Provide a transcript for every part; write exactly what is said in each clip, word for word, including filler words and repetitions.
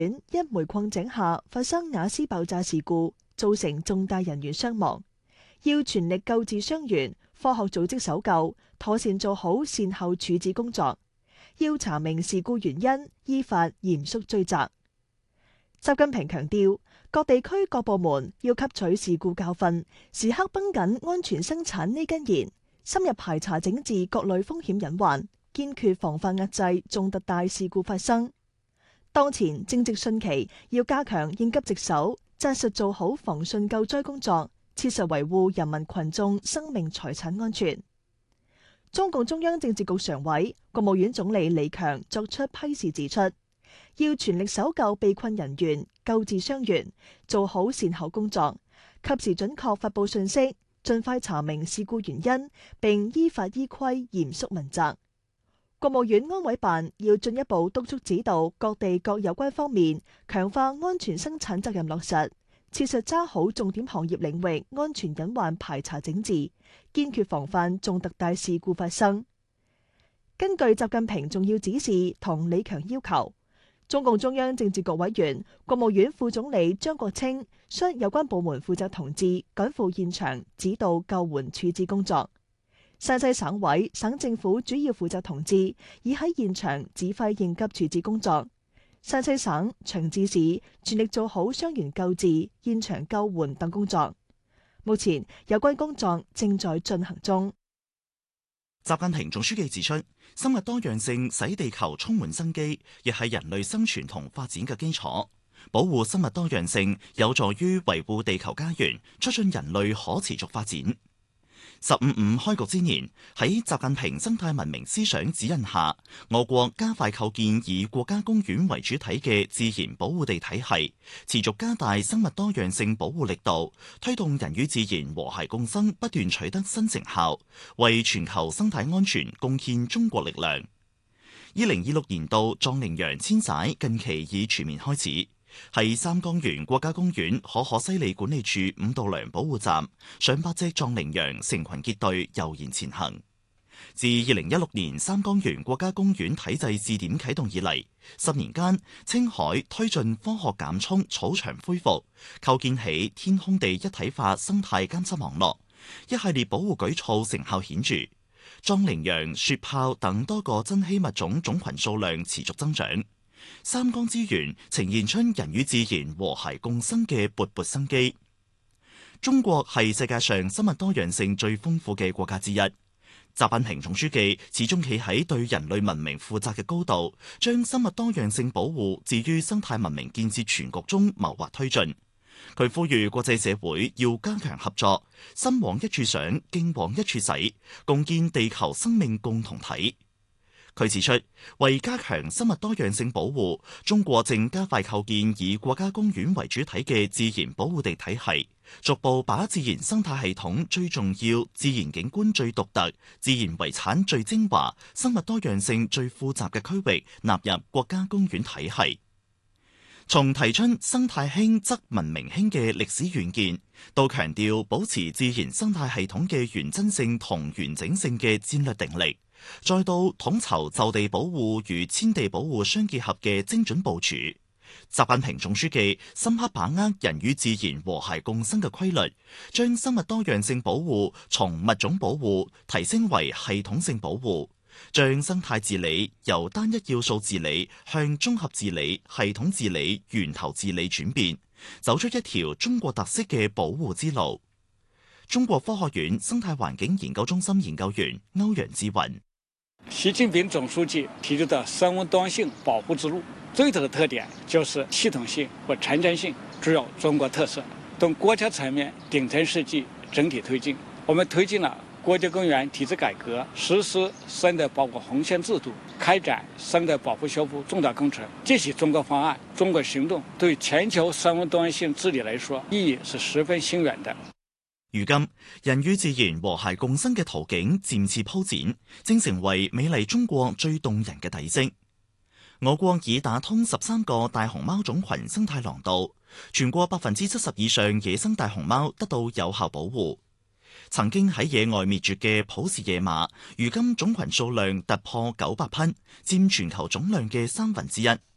一煤礦井下發生瓦斯爆炸事故，造成重大人員傷亡，要全力救治傷員，科學組織搜救，妥善做好善後處置工作，要查明事故原因，依法嚴肅追責。習近平強調，各地區各部門要吸取事故教訓，時刻繃緊安全生產呢根弦，深入排查整治各類風險隱患，堅決防範壓制重特大事故發生。當前正值汛期，要加強應急值守，紮實做好防汛救災工作，切實維護人民群眾生命財產安全。中共中央政治局常委、國務院總理李強作出批示指出，要全力搜救被困人員，救治傷員，做好善後工作，及時準確發布信息，盡快查明事故原因，並依法依規嚴肅問責。國務院安委辦要進一步督促指導各地各有關方面強化安全生產責任落實，切實抓好重點行業領域安全隱患排查整治，堅決防範重特大事故發生。根據習近平重要指示同李強要求，中共中央政治局委員、國務院副總理張國清率有關部門負責同志趕赴現場指導救援處置工作。山西省委、省政府主要負責同志已喺現場指揮應急處置工作。山西省、長治市全力做好傷員救治、現場救援等工作。目前有關工作正在進行中。 習近平總書記指出，生物多樣性使地球充滿生機，亦係人類生存同發展嘅基礎。保護生物多樣性有助於維護地球家園，促進人類可持續發展。十五五開局之年，喺習近平生態文明思想指引下，我國加快構建以國家公園為主體嘅自然保護地體系，持續加大生物多樣性保護力度，推動人與自然和諧共生不斷取得新成效，為全球生態安全貢獻中國力量。二零二六年度壯羚羊遷徙近期已全面開始。喺三江源國家公園可可西里管理處五道梁保護站，上百隻壯羚羊成群結隊悠然前行。自二零一六年三江源國家公園體制試點啟動以嚟，十年間，青海推進科學減速草場恢復，構建起天空地一體化生態監測網絡，一系列保護舉措成效顯著。壯羚羊、雪豹等多個珍稀物種種群數量持續增長。三江資源呈現出人與自然和諧共生嘅勃勃生機。中國係世界上生物多樣性最豐富嘅國家之一。習近平總書記始終企喺對人類文明負責嘅高度，將生物多樣性保護置於生態文明建設全局中謀劃推進。佢呼籲國際社會要加強合作，心往一處想，勁往一處使，共建地球生命共同體。佢指出，為加強生物多樣性保護，中國正加快構建以國家公園為主體嘅自然保護地體系，逐步把自然生態系統最重要、自然景觀最獨特、自然遺產最精華、生物多樣性最複雜嘅區域納入國家公園體系。從提出生態興則文明興嘅歷史遠見，到強調保持自然生態系統嘅原真性同完整性嘅戰略定力，再到統籌就地保護與遷地保護相結合嘅精準部署，習近平總書記深刻把握人與自然和諧共生嘅規律，將生物多樣性保護從物種保護提升為系統性保護，將生態治理由單一要素治理向綜合治理、系統治理、源頭治理轉變，走出一條中國特色嘅保護之路。中國科學院生態環境研究中心研究員歐陽志雲。 習近平總書記提出的生物多樣性保護之路，最大的特點就是系統性和前瞻性，具有中國特色。從國家層面頂層設計整體推進，我們推進了國家公園體制改革，實施生態保護紅線制度，開展生態保護修復重大工程。這些中國方案、中國行動，對全球生物多樣性治理來說，意義是十分深遠的。 如今，人與自然和諧共生嘅途徑漸次鋪展，正成為美麗中國最動人嘅底色。我國已打通十三個大熊貓種群生態廊道，全國百分之七十以上野生大熊貓得到有效保護。曾經喺野外滅絕嘅普氏野馬，如今種群數量突破九百匹，佔全球總量嘅三分之一。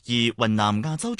而雲南亞洲